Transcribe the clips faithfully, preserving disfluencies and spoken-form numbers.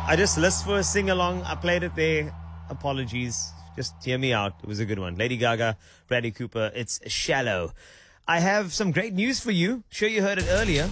I just listened for a sing-along. I played it there. Apologies. Just hear me out. It was a good one. Lady Gaga, Bradley Cooper. It's Shallow. I have some great news for you. Sure you heard it earlier.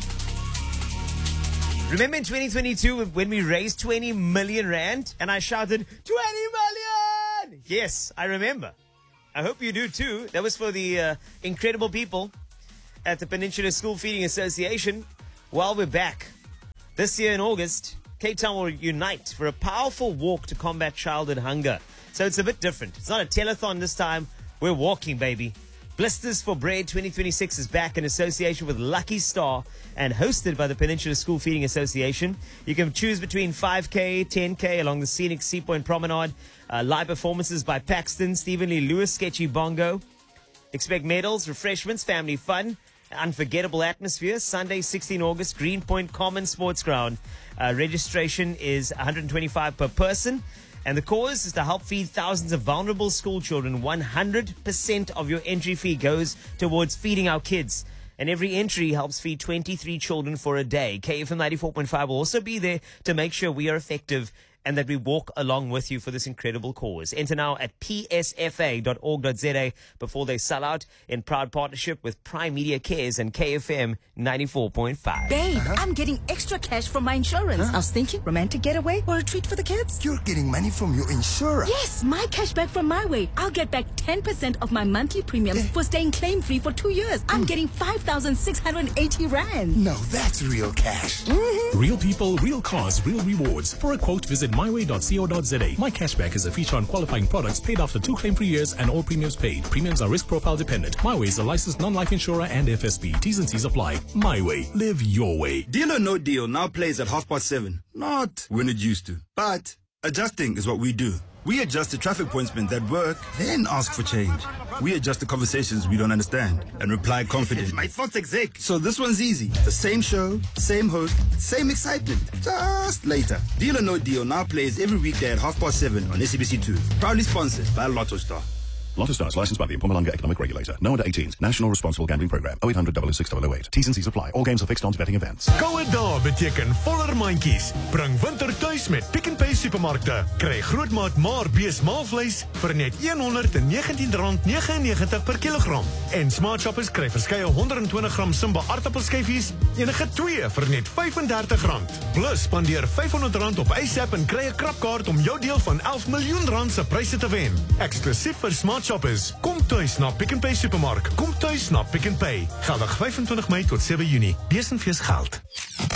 Remember in twenty twenty-two when we raised twenty million rand and I shouted, twenty million! Yes, I remember. I hope you do too. That was for the uh, incredible people at the Peninsula School Feeding Association. Well, we're back. This year in August, Cape Town will unite for a powerful walk to combat childhood hunger. So it's a bit different. It's not a telethon this time. We're walking, baby. Blisters for Bread twenty twenty-six is back in association with Lucky Star and hosted by the Peninsula School Feeding Association. You can choose between five K, ten K along the scenic Sea Point Promenade. Uh, live performances by Paxton, Stephen Lee Lewis, Sketchy Bongo. Expect medals, refreshments, family fun, unforgettable atmosphere. Sunday, sixteenth August, Greenpoint Common Sports Ground. Uh, registration is one hundred twenty-five per person. And the cause is to help feed thousands of vulnerable school children. one hundred percent of your entry fee goes towards feeding our kids. And every entry helps feed twenty-three children for a day. K F M ninety-four point five will also be there to make sure we are effective and that we walk along with you for this incredible cause. Enter now at p s f a dot org dot z a before they sell out, in proud partnership with Prime Media Cares and K F M ninety-four point five. Babe, uh-huh. I'm getting extra cash from my insurance. Huh? I was thinking romantic getaway or a treat for the kids. You're getting money from your insurer? Yes, my cash back from My Way. I'll get back ten percent of my monthly premiums yeah. for staying claim-free for two years. I'm mm. getting five thousand six hundred eighty rand. No, that's real cash. Mm-hmm. Real people, real cars, real rewards. For a quote, visit my way dot co dot z a. My Cashback is a feature on qualifying products paid after two claim-free years and all premiums paid. Premiums are risk profile dependent. My Way is a licensed non-life insurer and F S B. T's and C's apply. My Way. Live your way. Deal or No Deal now plays at half past seven. Not when it used to. But adjusting is what we do. We adjust the traffic pointsmen that work, then ask for change. We adjust the conversations we don't understand and reply confidently. My thoughts exec. So this one's easy. The same show, same host, same excitement. Just later. Deal or No Deal now plays every weekday at half past seven on S A B C two. Proudly sponsored by Lotto Star. Lotto Stars, licensed by the Mpumalanga Economic Regulator. No under eighteens. National Responsible Gambling Program. oh eight hundred, double oh six, double oh eight. T's and C's apply. All games are fixed on betting events. Koue dae beteken voller mandjies. Bring winter tuis met Pick n Pay supermarkte. Kry grootmaat maar bees maalvleis vir net honderd negentien rand negenennegentig per kilogram. En Smart Shoppers kry verskeie honderd twintig gram Simba aardappelskyfies, enige twee vir net vyf en dertig rand. Plus spandeer vyf honderd rand op ASAP en kry 'n krapkaart om jou deel van elf miljoen rand se pryse te wen. Eksklusief vir Smart Shoppers. Kom tuis na Pick n Pay supermark. Kom tuis na Pick n Pay. Geldig vyfentwintig Mei tot sewe Junie. Besenfees geld.